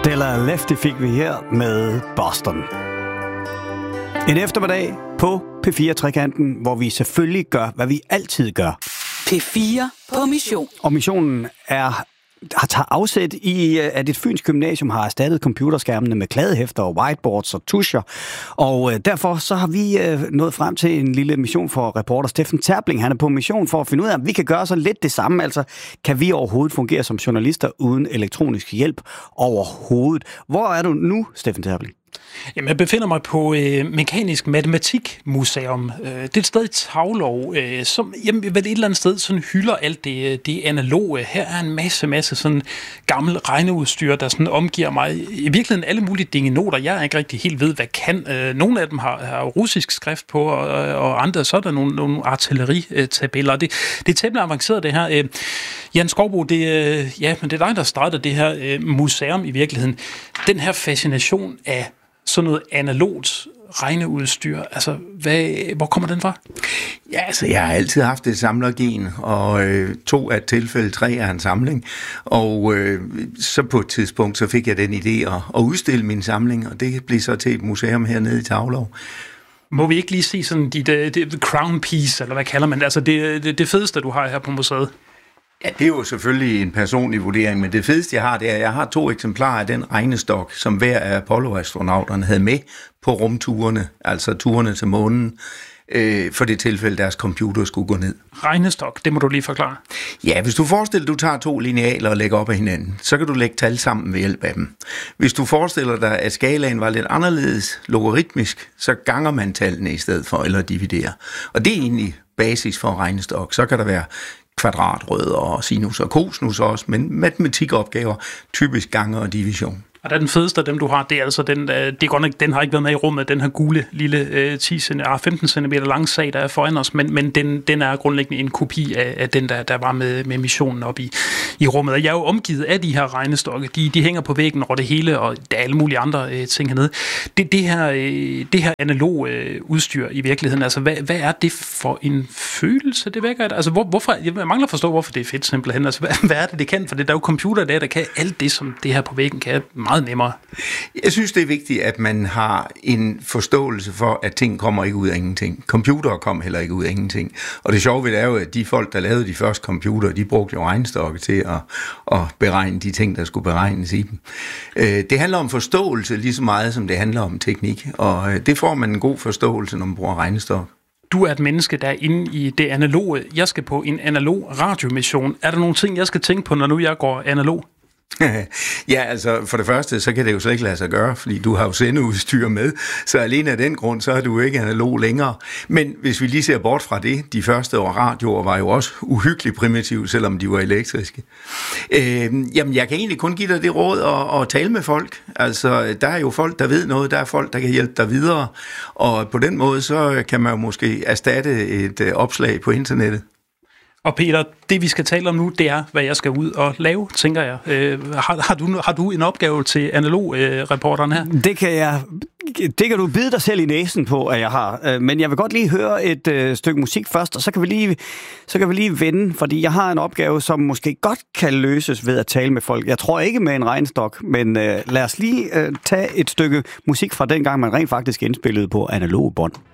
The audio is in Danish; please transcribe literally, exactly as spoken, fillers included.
Stella Lefty fik vi her med Boston. En eftermiddag på P fire-trekanten, hvor vi selvfølgelig gør, hvad vi altid gør. P fire på mission. Og missionen er har taget afsæt i, at et fynsk gymnasium har erstattet computerskærmene med kladehæfter og whiteboards og tuscher. Og øh, derfor så har vi øh, nået frem til en lille mission for reporter Steffen Terpling. Han er på mission for at finde ud af, om vi kan gøre så lidt det samme. Altså, kan vi overhovedet fungere som journalister uden elektronisk hjælp overhovedet? Hvor er du nu, Steffen Terpling? Jamen, jeg befinder mig på øh, Mekanisk Matematikmuseum. Øh, det er et sted i Taulov, øh, som jamen, vel et eller andet sted sådan hylder alt det, det analoge. Her er en masse, masse sådan gammel regneudstyr, der sådan omgiver mig. I virkeligheden alle mulige dingenoter, jeg ikke rigtig helt ved, hvad kan. Øh, nogle af dem har, har russisk skrift på, og, og andre, så er der nogle, nogle artilleritabeller. Det, det er temmelig avanceret, det her. Øh, Jan Skovbo, det, øh, ja, men det er dig, der startede det her øh, museum i virkeligheden. Den her fascination af sådan noget analogt regneudstyr, altså, hvad, hvor kommer den fra? Ja, altså, jeg har altid haft et samlergen, og øh, to af et tilfælde, tre er en samling, og øh, så på et tidspunkt, så fik jeg den idé at, at udstille min samling, og det blev så til et museum hernede i Taulov. Må vi ikke lige se sådan de, de, de crown piece, eller hvad kalder man det, altså det, det, det fedeste, du har her på museet? Ja, det er jo selvfølgelig en personlig vurdering, men det fedeste, jeg har, det er, at jeg har to eksemplarer af den regnestok, som hver af Apollo-astronauterne havde med på rumturene, altså turene til månen, øh, for det tilfælde, deres computer skulle gå ned. Regnestok, det må du lige forklare. Ja, hvis du forestiller, at du tager to linealer og lægger op af hinanden, så kan du lægge tal sammen ved hjælp af dem. Hvis du forestiller dig, at skalaen var lidt anderledes logaritmisk, så ganger man tallene i stedet for, eller dividerer. Og det er egentlig basis for regnestok. Så kan der være kvadratrødder og sinus og kosinus også, men matematikopgaver, typisk gange og division. Og der er den fedeste af dem, du har, det er altså den, det er godt nok, den har ikke været med i rummet, den her gule lille ti femten centimeter lange sag, der er foran os, men, men den, den er grundlæggende en kopi af, af den, der, der var med, med missionen op i, i rummet. Og jeg er jo omgivet af de her regnestokke, de, de hænger på væggen over det hele, og der er alle mulige andre øh, ting hernede. Det, det, her, øh, det her analog øh, udstyr i virkeligheden, altså hvad, hvad er det for en følelse, det vækker? Altså hvor, hvorfor, jeg mangler at forstå, hvorfor det er fedt simpelthen. Altså hvad, hvad er det, det kan? For det der er jo computer der, der kan alt det, som det her på væggen kan, meget nemmere. Jeg synes, det er vigtigt, at man har en forståelse for, at ting kommer ikke ud af ingenting. Computere kom heller ikke ud af ingenting. Og det sjove ved det er jo, at de folk, der lavede de første computere, de brugte jo regnestokke til at, at beregne de ting, der skulle beregnes i dem. Det handler om forståelse lige så meget, som det handler om teknik. Og det får man en god forståelse, når man bruger regnestok. Du er et menneske, der er inde i det analoge. Jeg skal på en analog radiomission. Er der nogle ting, jeg skal tænke på, når nu jeg går analog? Ja, altså for det første, så kan det jo slet ikke lade sig gøre, fordi du har jo sendeudstyr med, så alene af den grund, så er du ikke analog længere. Men hvis vi lige ser bort fra det, de første år radioer var jo også uhyggeligt primitive, selvom de var elektriske. Øh, jamen, jeg kan egentlig kun give dig det råd at, at tale med folk. Altså, der er jo folk, der ved noget, der er folk, der kan hjælpe dig videre, og på den måde, så kan man jo måske erstatte et øh, opslag på internettet. Og Peter, det vi skal tale om nu, det er, hvad jeg skal ud og lave, tænker jeg. Øh, har, har, du, har du en opgave til analog-reporteren her? Det kan jeg, det kan du bide dig selv i næsen på, at jeg har. Men jeg vil godt lige høre et øh, stykke musik først, og så kan vi lige, så kan vi lige vende, fordi jeg har en opgave, som måske godt kan løses ved at tale med folk. Jeg tror ikke med en regnstok, men øh, lad os lige øh, tage et stykke musik fra den gang, man rent faktisk indspillede på analoge bånd.